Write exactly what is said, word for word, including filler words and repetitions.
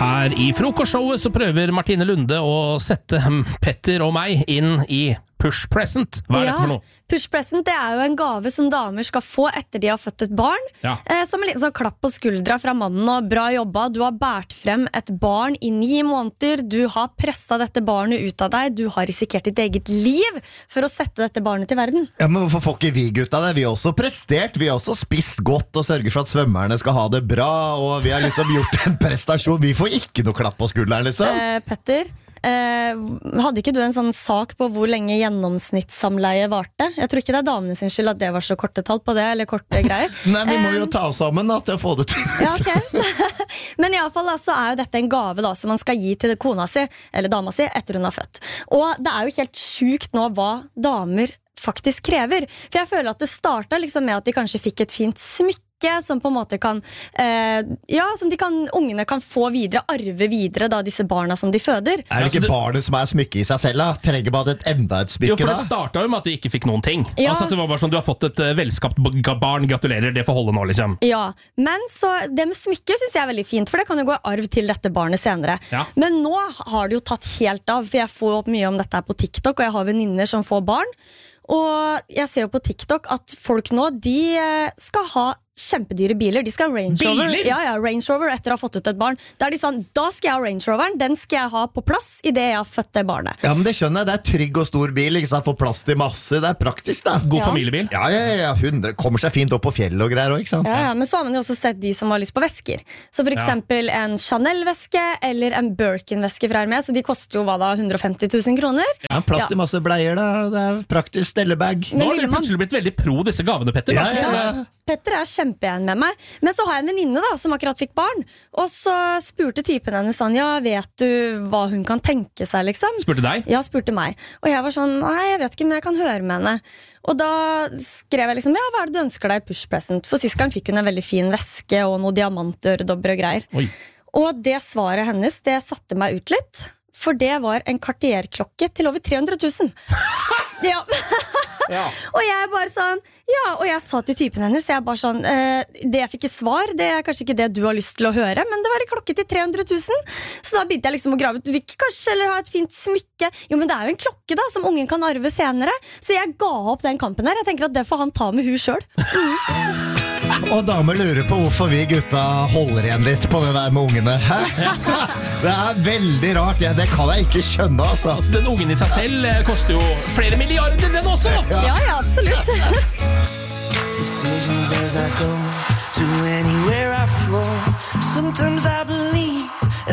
Her i frokostshowet så prøver Martine Lunde å sette Petter og meg inn i Push Present. Hva er ja, dette for noe? Push Present det er jo en gave som damer skal få etter de har født et barn. Ja. eh, Som en liten sånn klapp på skuldra fra mannen og bra jobba. Du har bært frem et barn i ni måneder. Du har presset dette barnet ut av deg. Du har risikert ditt eget liv for å sette dette barnet til verden. Ja, men hvorfor får ikke vi gutta det? Vi har også prestert, vi har også spist godt og sørger for at svømmerne skal ha det bra. Og vi har liksom gjort en prestasjon. Vi får ikke noe klapp på skulderen liksom. eh, Petter, eh, hadde ikke du en sånn sak på hvor lenge gjennomsnittssamleie varte? Jeg tror ikke det er damene sin skyld at det var så korte tall på det, eller korte greier. Nei, vi må jo ta oss sammen da, til å få det til. Ja, ok. Men i alle fall da, så er jo dette en gave da, som man skal gi til kona si, eller dama si, etter hun har født. Og det er jo helt sjukt nå hva damer faktisk krever. For jeg føler at det startet liksom med at de kanskje fikk et fint smykke, som på en måte kan eh, ja, som de kan, ungene kan få videre, arve videre da, disse barna som de føder. Er det ikke barnet som er smykke i seg selv da? Trenger bare et enda et smykke da? Jo, for det startet jo med at de ikke fikk noen ting. Ja. Altså at det var bare sånn, du har fått et uh, velskapt barn, gratulerer, det får holde nå liksom. Ja, men så det med smykke synes jeg er veldig fint, for det kan jo gå i arv til dette barnet senere. Ja. Men nå har det jo tatt helt av, for jeg får opp mye om dette her på TikTok, og jeg har venninner som får barn. Og jeg ser jo på TikTok at folk nå, de skal ha kjempedyre biler. De skal ha Range Rover. Biler? Ja, ja, Range Rover etter å ha fått ut et barn. Da er de sånn, da skal jeg ha Range Roveren, den skal jeg ha på plass i det jeg har født det barnet. Ja, men det skjønner jeg, det er trygg og stor bil, ikke sant? Får plass til masse, det er praktisk da. God Ja. familiebil. Ja, ja, ja, hundre, kommer seg fint opp på fjellet og greier også, ikke sant? Ja, ja, men så har man jo også sett de som har lyst på vesker. Så for eksempel en Chanel-veske eller en Birkin-veske fra Hermes, så de koster jo hva da, hundre og femti tusen kroner. Ja, plass til masse bleier da, det er praktisk stellebag. Men Nå har ville du man- plutselig blitt veldig pro disse gavene, Petter. Ja, Hva skjer ja, med- ja. Petter er kjempeen med meg. Men så har jeg en venninne da, som akkurat fikk barn. Og så spurte typen henne sånn, ja, vet du hva hun kan tenke seg, liksom? Spurte deg? Ja, spurte meg. Og jeg var sånn, nei, jeg vet ikke, men jeg kan høre med henne. Og da skrev jeg liksom, ja, hva er det du ønsker deg i push present? For sist gang fikk hun en veldig fin veske og noen diamantøredobber og greier. Oi. Og det svaret hennes, det satte meg ut litt. For det var en Cartier-klokke til over tre hundre tusen. Ja. Ja. Og jeg bare sånn, ja, og jeg sa til typen hennes, jeg bare sånn, eh, det jeg fikk i svar, det er kanskje ikke det du har lyst til å høre, men det var en klokke til tre hundre tusen. Så da begynte jeg liksom å grave ut, du vil ikke kanskje eller ha et fint smykke? Jo, men det er jo en klokke da, som ungen kan arve senere. Så jeg ga opp den kampen her. Jeg tenker at det får han ta med hun selv. Og damer lurer på hvorfor vi gutta holder igjen litt på det der med ungene. Hæ? Det er veldig rart, ja, det kan jeg ikke skjønne altså. Altså, den ungen i seg selv eh, koster jo flere milliarder, den også. Ja, ja, absolutt. Decisions as I go to anywhere I flow. Sometimes I believe